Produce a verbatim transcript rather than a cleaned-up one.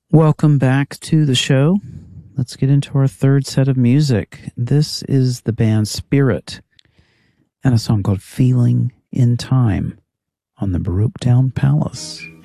Welcome back to the show. Let's get into our third set of music. This is the band Spirit and a song called Feeling in Time on the Baroque Town Palace.